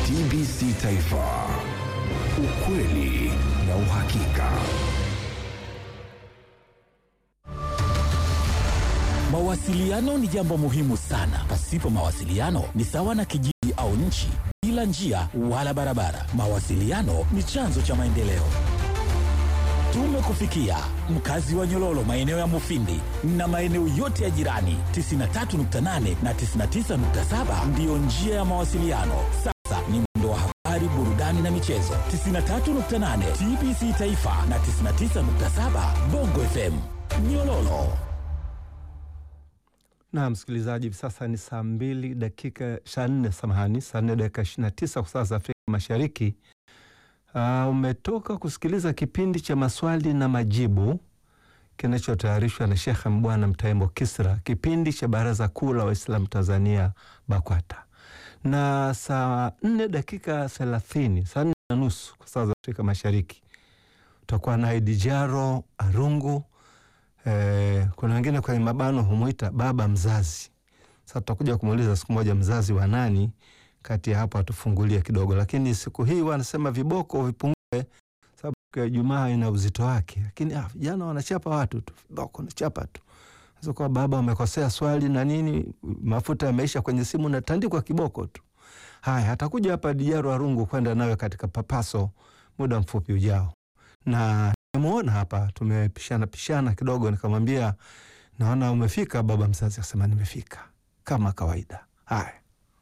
TBC Taifa, ukweli na uhakika. Mawasiliano ni jambo muhimu sana. Pasipo mawasiliano ni sawa na kijiji au nchi bila njia wala barabara. Mawasiliano ni chanzo cha maendeleo. Tumekufikia mkazi wa Nyololo, maeneo ya Mufindi na maeneo yote ya jirani. 93.8 na 99.7 ndiyo njia ya mawasiliano. Sasa ni mwendo wa habari, burudani na michezo. 93.8 TBC Taifa na 99.7 Bongo FM Nyololo. Na msikilizaji, sasa ni saa 2 dakika 4 dakika 29 kwa saa za Afrika Mashariki. Umetoka kusikiliza kipindi cha maswali na majibu kinachotayarishwa na Sheikh Mbwana Mtaimbo Kisra, kipindi cha Baraza Kuu la Waislamu Tanzania BAKWATA. Na saa 4 dakika 30, saa 4:30 kwa saa za Afrika Mashariki, tutakuwa na Idijaro Arungu. Kuna wengine kwa mabano humuita baba mzazi. Sasa tutakuja kumuuliza siku moja mzazi wa nani kati ya hapo, atufungulie kidogo. Lakini siku hii wanasema viboko vipungue, sababu kwa Ijumaa ina uzito wake. Lakini vijana wanachapa watu tu, viboko wanachapa tu. Sasa kwa baba umekosea swali na nini, mafuta yameisha kwenye simu na tandikwa kiboko tu. Haya, atakuja hapa Dijaro Arungu kwenda nawe katika papaso muda mfupi ujao. Na nimeona hapa tumepishana kidogo, nikamwambia naona umefika baba mzazi, akasema nimefika kama kawaida. Haya.